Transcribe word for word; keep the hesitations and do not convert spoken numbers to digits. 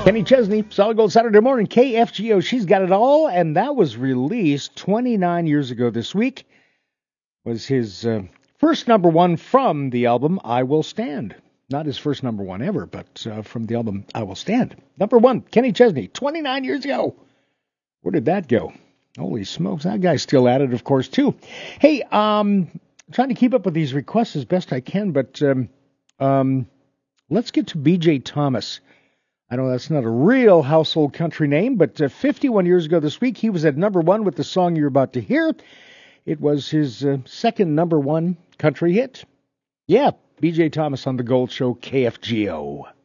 Kenny Chesney, Solid Gold Saturday morning, K F G O, She's Got It All, and that was released twenty-nine years ago this week. Was his uh, first number one from the album I Will Stand. Not his first number one ever, but uh, from the album I Will Stand. Number one, Kenny Chesney, twenty-nine years ago. Where did that go? Holy smokes, that guy's still at it, of course, too. Hey, um, trying to keep up with these requests as best I can, but um, um, let's get to B J Thomas. I know that's not a real household country name, but uh, fifty-one years ago this week, he was at number one with the song you're about to hear. It was his uh, second number one country hit. Yeah, B J Thomas on The Gold Show, K F G O.